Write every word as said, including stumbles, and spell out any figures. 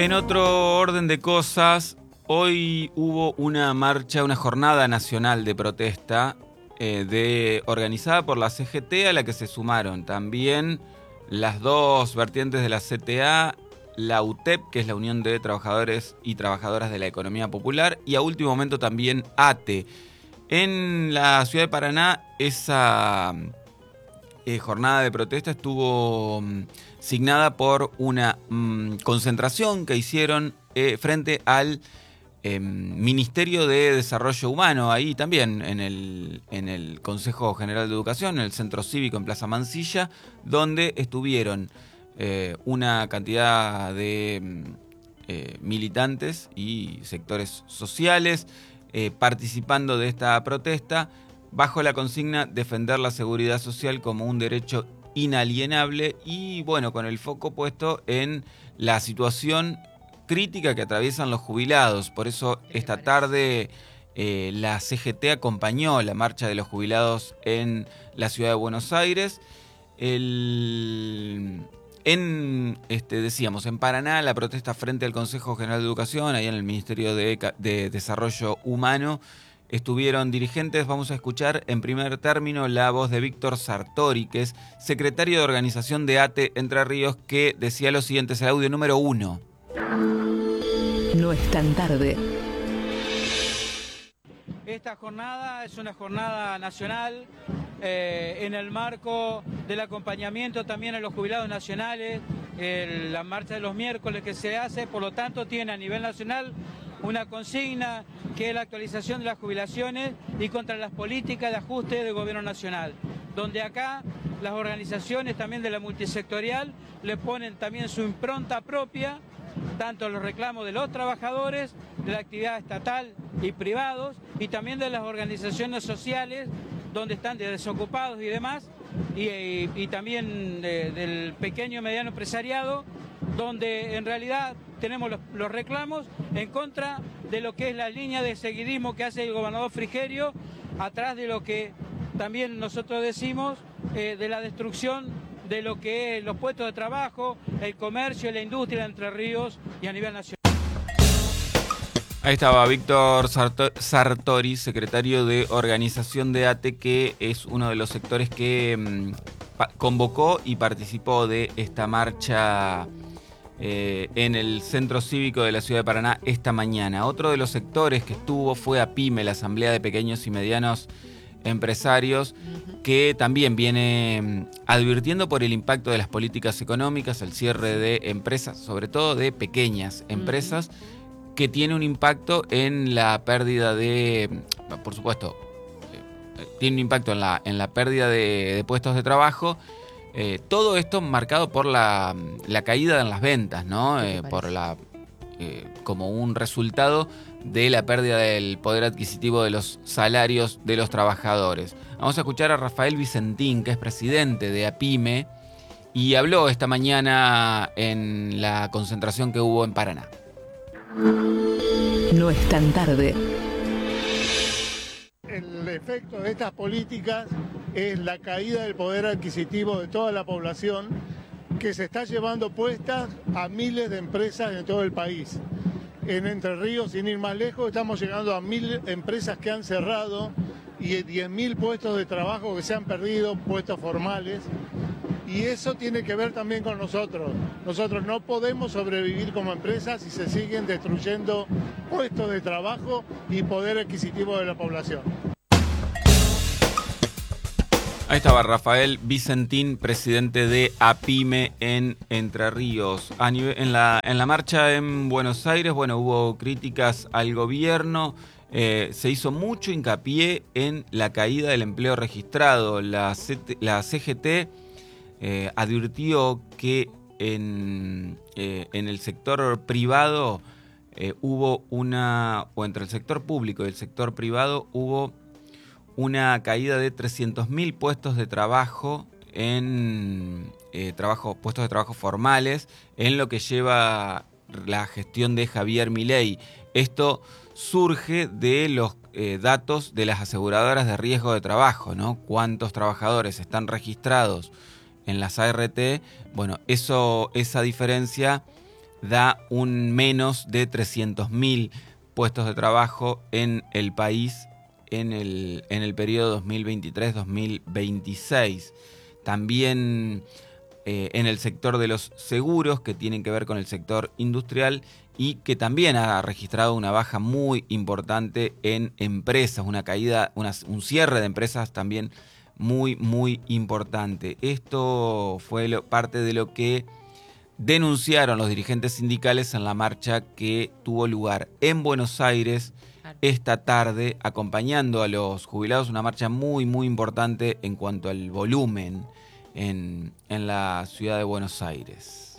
En otro orden de cosas, hoy hubo una marcha, una jornada nacional de protesta eh, de, organizada por la C G T, a la que se sumaron también las dos vertientes de la C T A, la U T E P, que es la Unión de Trabajadores y Trabajadoras de la Economía Popular, y a último momento también A T E. En la ciudad de Paraná, esa eh, jornada de protesta estuvo mm, signada por una mm, concentración que hicieron eh, frente al eh, Ministerio de Desarrollo Humano, ahí también en el, en el Consejo General de Educación, en el Centro Cívico en Plaza Mansilla, donde estuvieron eh, una cantidad de eh, militantes y sectores sociales eh, participando de esta protesta bajo la consigna defender la seguridad social como un derecho inalienable y bueno, con el foco puesto en la situación crítica que atraviesan los jubilados. Por eso esta tarde eh, la C G T acompañó la marcha de los jubilados en la ciudad de Buenos Aires. El, en, este, decíamos, en Paraná, la protesta frente al Consejo General de Educación, ahí en el Ministerio de, de Desarrollo Humano, estuvieron dirigentes. Vamos a escuchar en primer término la voz de Víctor Sartori, que es secretario de organización de A T E Entre Ríos, que decía lo siguiente, es el audio número uno. No es tan tarde. Esta jornada es una jornada nacional eh, en el marco del acompañamiento también a los jubilados nacionales, eh, la marcha de los miércoles que se hace, por lo tanto tiene a nivel nacional una consigna que es la actualización de las jubilaciones y contra las políticas de ajuste del gobierno nacional, donde acá las organizaciones también de la multisectorial le ponen también su impronta propia, tanto los reclamos de los trabajadores, de la actividad estatal y privados, y también de las organizaciones sociales, donde están de desocupados y demás, y, y, y también de, del pequeño y mediano empresariado, donde en realidad tenemos los, los reclamos en contra de lo que es la línea de seguidismo que hace el gobernador Frigerio, atrás de lo que también nosotros decimos eh, de la destrucción de lo que es los puestos de trabajo, el comercio, la industria de Entre Ríos y a nivel nacional. Ahí estaba Víctor Sartori, secretario de organización de A T E, que es uno de los sectores que mmm, convocó y participó de esta marcha eh, en el Centro Cívico de la Ciudad de Paraná esta mañana. Otro de los sectores que estuvo fue APIME, la Asamblea de Pequeños y Medianos Empresarios, que también viene advirtiendo por el impacto de las políticas económicas, el cierre de empresas, sobre todo de pequeñas empresas, uh-huh. que tiene un impacto en la pérdida de, por supuesto, eh, tiene un impacto en la, en la pérdida de, de puestos de trabajo. Eh, todo esto marcado por la, la caída en las ventas, ¿no? Eh, por la, eh, como un resultado de la pérdida del poder adquisitivo de los salarios de los trabajadores. Vamos a escuchar a Rafael Vicentín, que es presidente de APIME, y habló esta mañana en la concentración que hubo en Paraná. No es tan tarde. El efecto de estas políticas es la caída del poder adquisitivo de toda la población, que se está llevando puestas a miles de empresas en todo el país. En Entre Ríos, sin ir más lejos, estamos llegando a mil empresas que han cerrado y diez mil puestos de trabajo que se han perdido, puestos formales. Y eso tiene que ver también con nosotros. Nosotros no podemos sobrevivir como empresas si se siguen destruyendo puestos de trabajo y poder adquisitivo de la población. Ahí estaba Rafael Vicentín, presidente de APIME en Entre Ríos. A nivel, en, la, en la marcha en Buenos Aires, bueno, hubo críticas al gobierno. Eh, se hizo mucho hincapié en la caída del empleo registrado. La, C T, la C G T eh, advirtió que en, eh, en el sector privado eh, hubo una, o entre el sector público y el sector privado hubo una caída de trescientos mil puestos de trabajo en eh, trabajo, puestos de trabajo formales en lo que lleva la gestión de Javier Milei. Esto surge de los eh, datos de las aseguradoras de riesgo de trabajo, ¿no? Cuántos trabajadores están registrados en las A R T. Bueno, eso, esa diferencia da un menos de trescientos mil puestos de trabajo en el país en el, en el periodo dos mil veintitrés dos mil veintiséis. También eh, en el sector de los seguros, que tienen que ver con el sector industrial y que también ha registrado una baja muy importante en empresas, una caída, una, un cierre de empresas también muy, muy importante. Esto fue lo, parte de lo que denunciaron los dirigentes sindicales en la marcha que tuvo lugar en Buenos Aires esta tarde, acompañando a los jubilados, una marcha muy, muy importante en cuanto al volumen en, en la ciudad de Buenos Aires.